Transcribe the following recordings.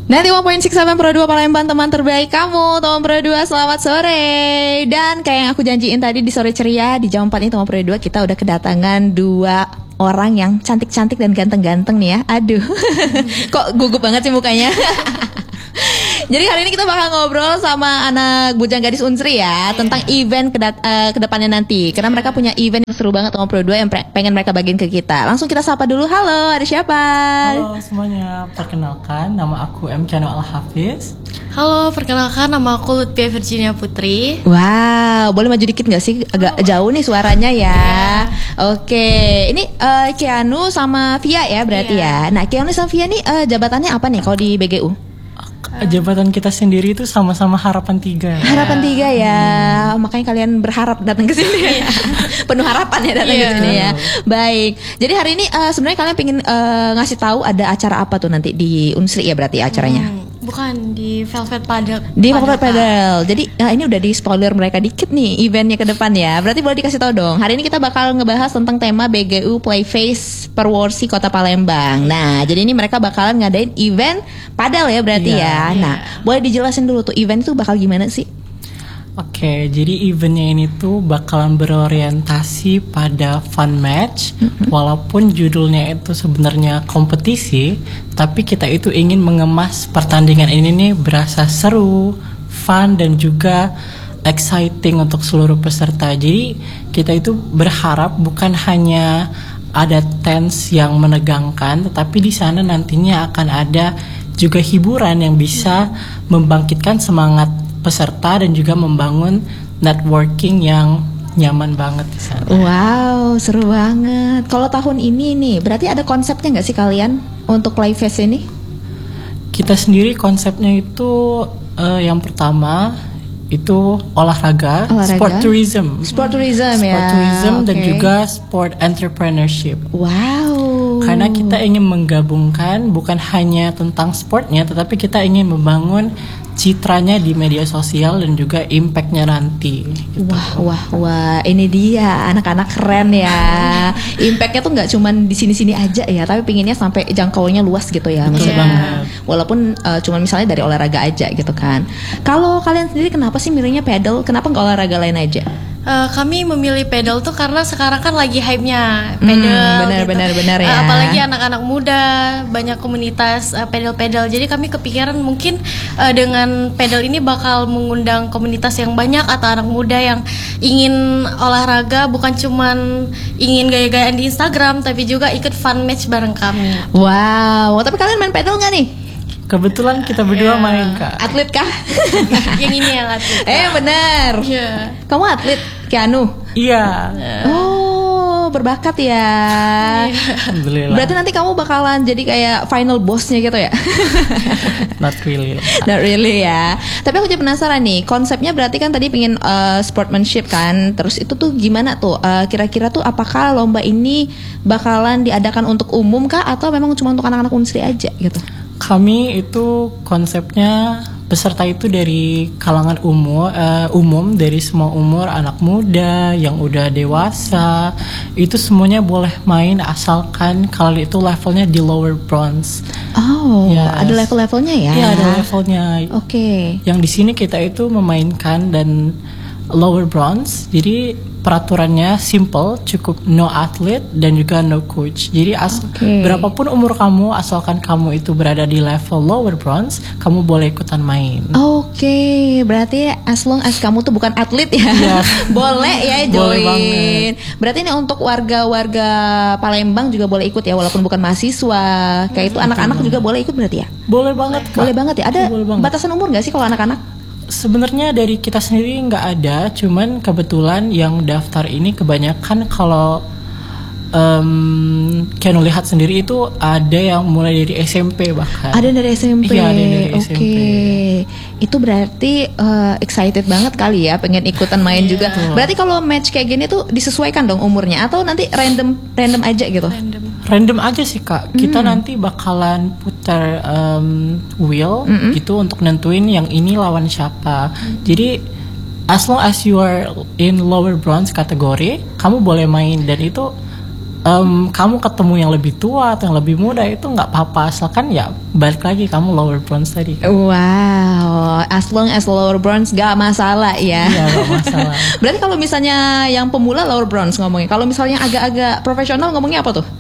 91.6 FM Pro 2 Palembang, teman terbaik kamu. Teman Pro 2, selamat sore. Dan kayak yang aku janjiin tadi di sore ceria, di jam 4 ini teman Pro 2 kita udah kedatangan dua orang yang cantik-cantik dan ganteng-ganteng nih ya. Aduh, kok gugup banget sih mukanya. Jadi hari ini kita bakal ngobrol sama anak bujang gadis Unsri ya, tentang event kedepannya nanti. Karena mereka punya event yang seru banget sama Pro 2 yang pengen mereka bagiin ke kita. Langsung kita sapa dulu. Halo, ada siapa? Halo semuanya, perkenalkan nama aku M. Chano Al-Hafiz. Halo, perkenalkan nama aku Lutfia Virginia Putri. Wow, boleh maju dikit gak sih? Agak jauh nih suaranya ya. Oke, ini Keanu sama Via ya berarti ya. Nah, Keanu sama Via nih jabatannya apa nih kalau di BGU? Jabatan kita sendiri itu sama-sama Harapan 3. Harapan 3 ya. Makanya kalian berharap datang ke sini. Penuh harapan ya datang ke sini ya. Baik. Jadi hari ini sebenarnya kalian pengen ngasih tahu ada acara apa tuh nanti di Unsri ya berarti acaranya? Bukan, di Velvet Paddle. Di Velvet Paddle. Jadi ini udah di spoiler mereka dikit nih eventnya ke depan ya. Berarti boleh dikasih tahu dong. Hari ini kita bakal ngebahas tentang tema BGU Playface Perwarsi Kota Palembang. Nah, jadi ini mereka bakalan ngadain event padel ya berarti ya. Nah, boleh dijelasin dulu tuh event itu bakal gimana sih? Oke, jadi eventnya ini tuh bakalan berorientasi pada fun match. Walaupun judulnya itu sebenarnya kompetisi, tapi kita itu ingin mengemas pertandingan ini nih berasa seru, fun dan juga exciting untuk seluruh peserta. Jadi kita itu berharap bukan hanya ada tense yang menegangkan, tetapi di sana nantinya akan ada juga hiburan yang bisa membangkitkan semangat peserta dan juga membangun networking yang nyaman banget di sana. Wow, seru banget. Kalau tahun ini nih, berarti ada konsepnya nggak sih kalian untuk Playface ini? Kita sendiri konsepnya itu yang pertama itu olahraga. Sport tourism dan juga sport entrepreneurship. Wow. Karena kita ingin menggabungkan bukan hanya tentang sportnya, tetapi kita ingin membangun citranya di media sosial dan juga impactnya nanti gitu. Wah, ini dia anak-anak keren ya. Impactnya tuh nggak cuman di sini-sini aja ya, tapi pinginnya sampai jangkauannya luas gitu ya maksudnya. Walaupun cuman misalnya dari olahraga aja gitu kan. Kalau kalian sendiri kenapa sih milihnya pedal? Kenapa nggak olahraga lain aja? Kami memilih pedal tuh karena sekarang kan lagi hype-nya pedal. Benar ya. Apalagi anak-anak muda, banyak komunitas pedal-pedal. Jadi kami kepikiran mungkin dengan pedal ini bakal mengundang komunitas yang banyak atau anak muda yang ingin olahraga, bukan cuman ingin gaya-gayaan di Instagram, tapi juga ikut fun match bareng kami. Wow, tapi kalian main pedal nggak nih? Kebetulan kita berdua main, Kak. Atlet kah? Yang ini yang atlet. Benar. Kamu atlet, Keanu? Iya. Oh, berbakat ya. Alhamdulillah. Berarti nanti kamu bakalan jadi kayak final bossnya gitu ya? Not really ya. Tapi aku jadi penasaran nih, konsepnya berarti kan tadi pengen sportsmanship kan. Terus itu tuh gimana tuh? Kira-kira tuh apakah lomba ini bakalan diadakan untuk umum kah atau memang cuma untuk anak-anak Unsri aja gitu? Kami itu konsepnya peserta itu dari kalangan umum dari semua umur, anak muda yang udah dewasa, itu semuanya boleh main asalkan kalau itu levelnya di lower bronze. Oh, ada level-levelnya ya? Iya, ada levelnya. Oke. Yang di sini kita itu memainkan dan lower bronze. Jadi peraturannya simple, cukup no athlete dan juga no coach. Jadi berapapun umur kamu, asalkan kamu itu berada di level lower bronze, kamu boleh ikutan main. Oke, berarti as long as kamu tuh bukan atlet ya, boleh ya join. Boleh banget. Berarti ini untuk warga-warga Palembang juga boleh ikut ya, walaupun bukan mahasiswa. Kayak itu anak-anak juga boleh ikut berarti ya? Boleh banget, Kak. Boleh banget ya. Ada batasan umur nggak sih kalau anak-anak? Sebenarnya dari kita sendiri nggak ada, cuman kebetulan yang daftar ini kebanyakan kalau Keanu lihat sendiri itu ada yang mulai dari SMP bahkan. Ada dari SMP. Iya, ada dari SMP. Oke. Itu berarti excited banget kali ya, pengen ikutan main juga. Berarti kalau match kayak gini tuh disesuaikan dong umurnya atau nanti random aja gitu? Random aja sih, Kak. Kita nanti bakalan putar wheel gitu untuk nentuin yang ini lawan siapa. Jadi as long as you are in lower bronze kategori, kamu boleh main dan itu kamu ketemu yang lebih tua atau yang lebih muda itu nggak apa-apa, asalkan ya balik lagi kamu lower bronze tadi. Wow, as long as lower bronze gak masalah ya. Iya, nggak masalah. Berarti kalau misalnya yang pemula lower bronze ngomongnya, kalau misalnya agak-agak profesional ngomongnya apa tuh?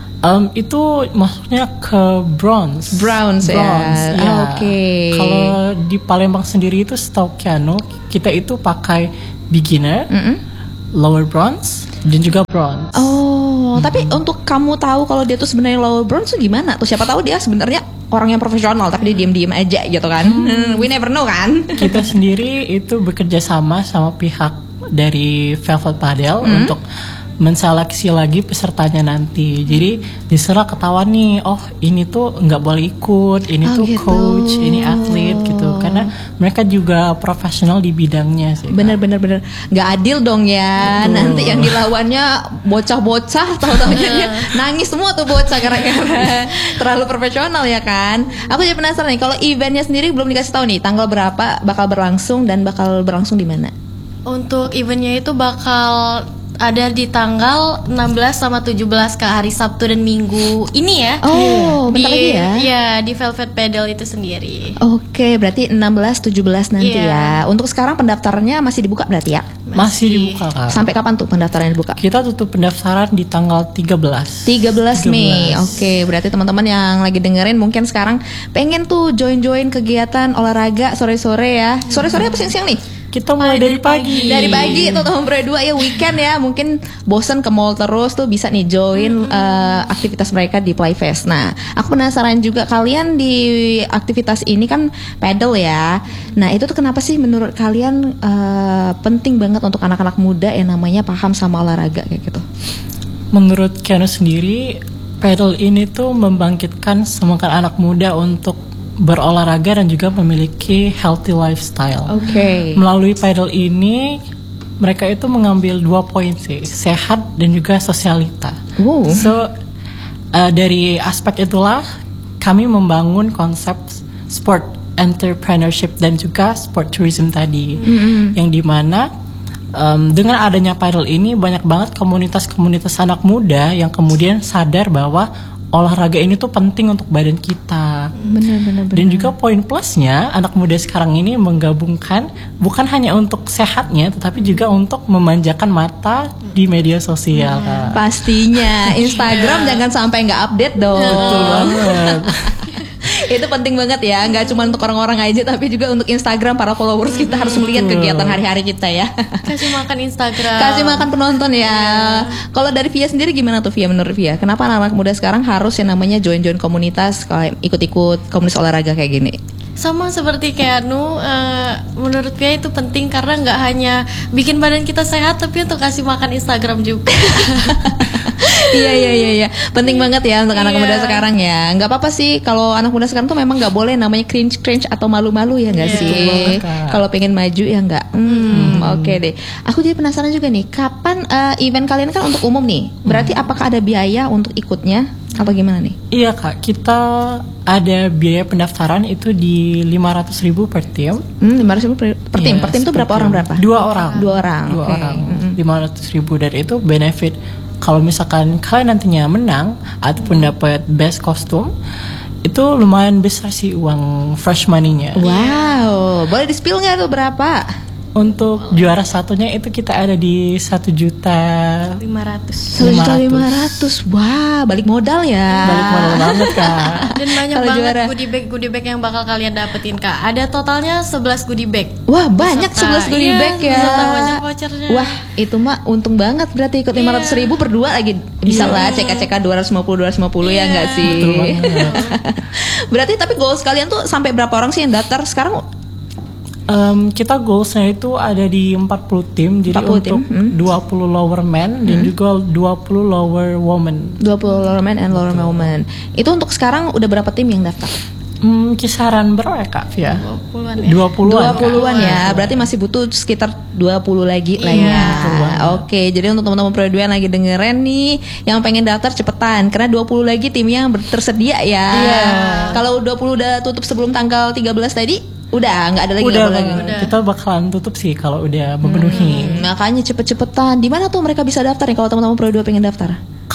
Itu maksudnya ke bronze. Bronze ya. Iya. Oke. Kalau di Palembang sendiri itu setahu Kiano, kita itu pakai beginner, lower bronze, dan juga bronze. Oh, tapi untuk kamu tahu kalau dia tuh sebenarnya lower bronze tuh gimana? Tuh siapa tahu dia sebenarnya orang yang profesional tapi dia diem-diem aja gitu kan. We never know kan. Kita sendiri itu bekerja sama pihak dari Velvet Padel untuk menseleksi lagi pesertanya nanti. Jadi diserah ketahuan nih, oh ini tuh nggak boleh ikut, ini Oh, tuh gitu. coach, ini atlet gitu. Karena mereka juga profesional di bidangnya sih. Kak. Bener nggak adil dong ya. Nanti yang dilawannya bocah-bocah, tahu-tahunya dia nangis semua tuh bocah gara-gara terlalu profesional ya kan. Aku jadi penasaran nih, kalau eventnya sendiri belum dikasih tahu nih tanggal berapa bakal berlangsung dan bakal berlangsung di mana? Untuk eventnya itu bakal ada di tanggal 16 sama 17 ke hari Sabtu dan Minggu ini ya. Oh, bentar lagi ya. Iya, di Velvet Padel itu sendiri. Oke, berarti 16-17 nanti Iya. ya. Untuk sekarang pendaftarannya masih dibuka berarti ya? Masih dibuka Kak. Sampai kapan tuh pendaftarannya dibuka? Kita tutup pendaftaran di tanggal 13. 13 Mei. Oke, berarti teman-teman yang lagi dengerin mungkin sekarang pengen tuh join-join kegiatan olahraga sore-sore ya. Sore-sore apa siang-siang nih? Kita mulai dari pagi. Dari pagi tuh teman berdua ya, weekend ya, mungkin bosen ke mall terus tuh bisa nih join aktivitas mereka di Playfest. Nah, aku penasaran juga kalian di aktivitas ini kan paddle ya. Nah, itu tuh kenapa sih menurut kalian penting banget untuk anak-anak muda yang namanya paham sama olahraga kayak gitu? Menurut Kiano sendiri, paddle ini tuh membangkitkan semangat anak muda untuk berolahraga dan juga memiliki healthy lifestyle. Oke. Melalui paddle ini, mereka itu mengambil 2 poin sih, sehat dan juga sosialita. Wow. So, dari aspek itulah kami membangun konsep sport entrepreneurship dan juga sport tourism tadi, yang dimana dengan adanya paddle ini banyak banget komunitas-komunitas anak muda yang kemudian sadar bahwa olahraga ini tuh penting untuk badan kita. Benar. Dan juga poin plusnya anak muda sekarang ini menggabungkan bukan hanya untuk sehatnya tetapi juga untuk memanjakan mata di media sosial. Kak. Pastinya Instagram jangan sampai nggak update dong. Betul banget. Itu penting banget ya, nggak cuma untuk orang-orang aja tapi juga untuk Instagram, para followers kita harus melihat kegiatan hari-hari kita ya. Kasih makan Instagram. Kasih makan penonton ya. Kalau dari Via sendiri gimana tuh Via, menurut Via? Kenapa anak-anak muda sekarang harus yang namanya join-join komunitas, kayak ikut-ikut komunitas olahraga kayak gini? Sama seperti kayak menurut Pia itu penting karena nggak hanya bikin badan kita sehat tapi untuk kasih makan Instagram juga. Iya. Penting banget ya untuk anak Iya. muda sekarang ya. Nggak apa-apa sih kalau anak muda sekarang tuh memang nggak boleh namanya cringe atau malu-malu ya nggak Iya. sih? Betul banget, Kak. Kalau pengen maju ya nggak. Oke deh. Aku jadi penasaran juga nih. Kapan event kalian kan untuk umum nih? Berarti apakah ada biaya untuk ikutnya? Apa gimana nih? Iya Kak, kita ada biaya pendaftaran itu di 500.000 per tim. 500.000 per tim. Yes, Per tim tuh berapa orang berapa? 2 orang. 2 orang. Dua oke. orang. 500.000 dan itu benefit kalau misalkan kalian nantinya menang ataupun dapat best kostum itu lumayan besar sih uang fresh money-nya. Wow, boleh di-spill nggak tuh berapa? Untuk juara satunya itu kita ada di 1.500.000. 1.500.000. Wah, balik modal ya. Balik modal banget Kak. Dan banyak Kalau banget juara. goodie bag yang bakal kalian dapetin Kak. Ada totalnya 11 goodie bag. Wah, banyak Beserta- 11 goodie iya, bag ya. beserta voucher-vouchernya. Wah, itu mah untung banget berarti ikut 500.000 berdua lagi. Bisa lah CK 250 ya nggak sih? Betul banget. Berarti tapi goals kalian tuh sampai berapa orang sih yang daftar sekarang? Kita goalsnya itu ada di 40 tim, jadi 40 untuk tim, 20 lower men dan juga 20 lower women. 20 lower men and lower women. Itu untuk sekarang udah berapa tim yang daftar? Kisaran berapa ya Kak Via? 20-an ya. 20-an. 20-an ya, berarti masih butuh sekitar 20 lagi lah Iya, ya. betul banget. Oke, jadi untuk teman-teman Pro 2 yang lagi dengerin nih, yang pengen daftar cepetan karena 20 lagi timnya yang tersedia ya. Iya. Kalau 20 udah tutup sebelum tanggal 13 tadi, udah nggak ada lagi. Udah, nggak boleh lagi. kita bakalan tutup sih kalau udah memenuhi. Makanya cepet-cepetan. Di mana tuh mereka bisa daftar nih kalau teman-teman Pro 2 pengen daftar?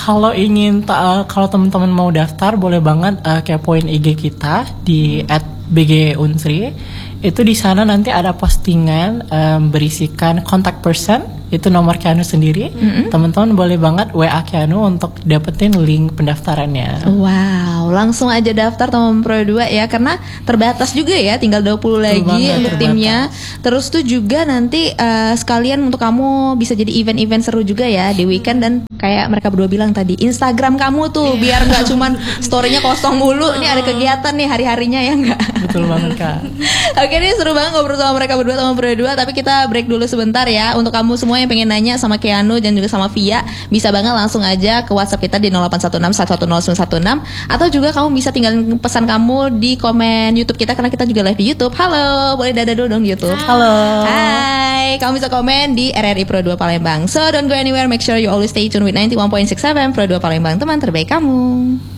Kalau kalau teman-teman mau daftar boleh banget kepoin IG kita di @bgunsri. Itu di sana nanti ada postingan berisikan contact person, itu nomor Keanu sendiri. Teman-teman boleh banget WA Keanu untuk dapetin link pendaftarannya. Wow, langsung aja daftar teman Pro 2 ya, karena terbatas juga ya, tinggal 20 lagi banget, untuk terbatas. timnya. Terus tuh juga nanti sekalian untuk kamu bisa jadi event-event seru juga ya di weekend, dan kayak mereka berdua bilang tadi, Instagram kamu tuh biar nggak cuman story-nya kosong mulu, ini ada kegiatan nih hari-harinya ya nggak? Betul banget Kak. Oke, ini seru banget ngobrol sama mereka berdua, teman Pro 2, tapi kita break dulu sebentar ya. Untuk kamu semua yang pengen nanya sama Keanu dan juga sama Via, bisa banget langsung aja ke WhatsApp kita di 0816 110 916, atau juga kamu bisa tinggalin pesan kamu di komen YouTube kita, karena kita juga live di YouTube. Halo, boleh dadah dulu dong di YouTube. Halo. Hai, kamu bisa komen di RRI Pro 2 Palembang. So don't go anywhere, make sure you always stay tuned with 91.6 FM Pro 2 Palembang, teman terbaik kamu.